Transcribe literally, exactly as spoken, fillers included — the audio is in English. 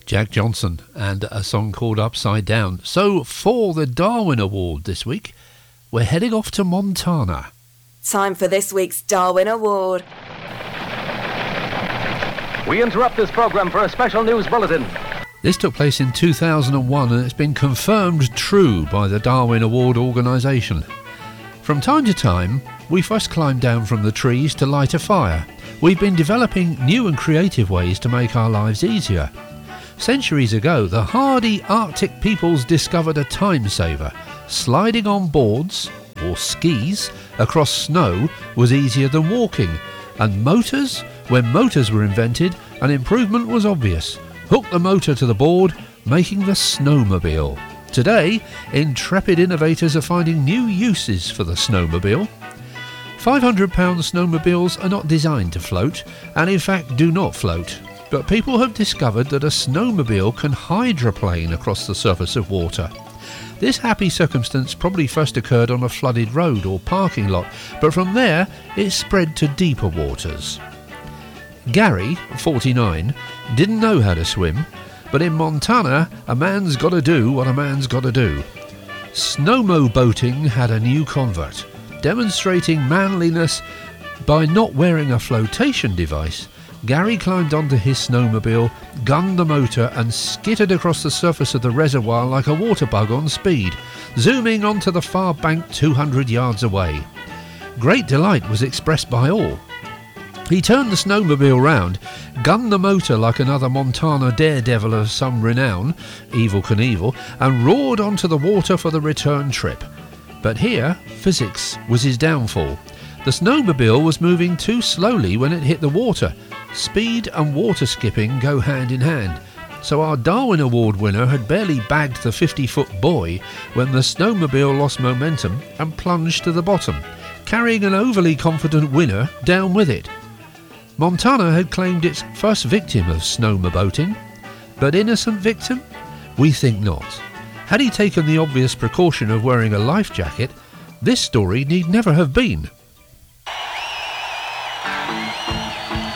Jack Johnson and a song called Upside Down. So for the Darwin Award this week, we're heading off to Montana. Time for this week's Darwin Award. We interrupt this programme for a special news bulletin. This took place in two thousand one and it's been confirmed true by the Darwin Award organisation. From time to time, we first climb down from the trees to light a fire. We've been developing new and creative ways to make our lives easier. Centuries ago, the hardy Arctic peoples discovered a time saver. Sliding on boards, or skis, across snow was easier than walking. And motors? When motors were invented, an improvement was obvious. Hook the motor to the board, making the snowmobile. Today, intrepid innovators are finding new uses for the snowmobile. five hundred pound snowmobiles are not designed to float, and in fact do not float. But people have discovered that a snowmobile can hydroplane across the surface of water. This happy circumstance probably first occurred on a flooded road or parking lot, but from there it spread to deeper waters. Gary, forty-nine, didn't know how to swim, but in Montana, a man's got to do what a man's got to do. Snowmo boating had a new convert, demonstrating manliness by not wearing a flotation device. Gary climbed onto his snowmobile, gunned the motor and skittered across the surface of the reservoir like a water bug on speed, zooming onto the far bank two hundred yards away. Great delight was expressed by all. He turned the snowmobile round, gunned the motor like another Montana daredevil of some renown, Evel Knievel, and roared onto the water for the return trip. But here, physics was his downfall. The snowmobile was moving too slowly when it hit the water. Speed and water skipping go hand in hand. So our Darwin Award winner had barely bagged the fifty-foot buoy when the snowmobile lost momentum and plunged to the bottom, carrying an overly confident winner down with it. Montana had claimed its first victim of snowmoboating, but innocent victim? We think not. Had he taken the obvious precaution of wearing a life jacket, this story need never have been.